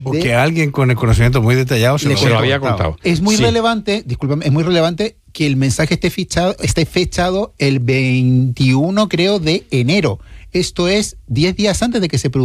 Porque alguien con el conocimiento muy detallado se lo había contado. Es muy relevante, discúlpame, es muy relevante que el mensaje esté fechado el 21, creo, de enero. Esto es 10 días antes de que se produzca